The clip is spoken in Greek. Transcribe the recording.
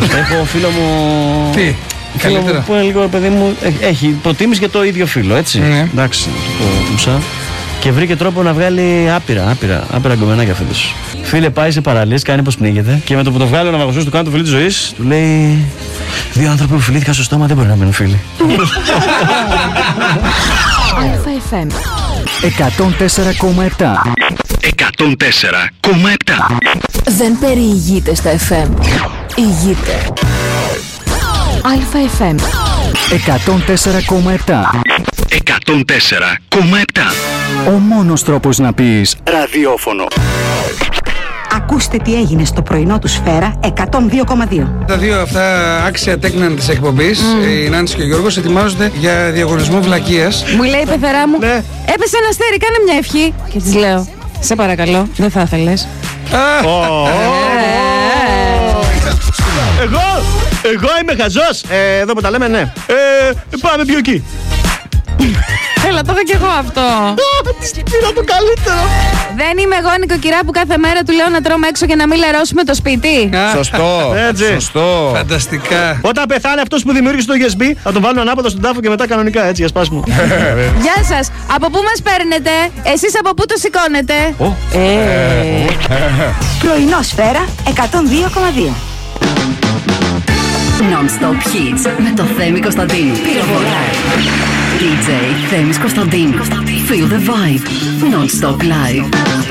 Έχω φίλο μου. Τι, καλύτερα. Που είναι λίγο, παιδί μου, έχει προτίμηση για το ίδιο φίλο, έτσι. Ναι. Εντάξει, το κουμψά. Και βρήκε τρόπο να βγάλει άπειρα γκομενάκια φέτος. Φίλε, πάει σε παραλίες, κάνει πως πνίγεται. Και με το που το βγάλει ο ναυαγοσός του κάνει το φιλί της ζωής, του λέει: δύο άνθρωποι που φιλήθηκαν στο στόμα δεν μπορεί να μείνουν φίλοι. FM 104,7. 104,7. Δεν περιηγείται στα FM. Ηγείται. FM 104,7. 104,7. Ο μόνος τρόπος να πεις ραδιόφωνο. Ακούστε τι έγινε στο πρωινό του Σφαίρα 102,2. Τα δύο αυτά άξια τέκνα της εκπομπής, η Νάνση και ο Γιώργος, ετοιμάζονται για διαγωνισμό βλακείας. Μου λέει η πεθερά μου, Ναι. έπεσε ένα αστέρι, κάνε μια ευχή. Και της λέω, σε παρακαλώ, δεν θα ήθελες. Εγώ είμαι χαζός. Εδώ που τα λέμε, ναι. Πάμε πιο εκεί. Έλα, το έχω κι εγώ αυτό. Πήρα το καλύτερο. Δεν είμαι εγώ νοικοκυρά που κάθε μέρα του λέω να τρώμε έξω και να μην λερώσουμε το σπίτι. Σωστό. Έτσι. Σωστό. Φανταστικά. Όταν πεθάνει αυτός που δημιούργησε το USB, θα τον βάλουν ανάποδα στον τάφο και μετά κανονικά, έτσι, για σπάσιμο. Γεια σας. Από πού μας παίρνετε, εσείς από πού το σηκώνετε? Πρωινό Σφαίρα 102,2. Non-stop hits με το Θέμη Κωνσταντίνου. DJ Θέμης Κωνσταντίνου. Feel the vibe. Non-stop live.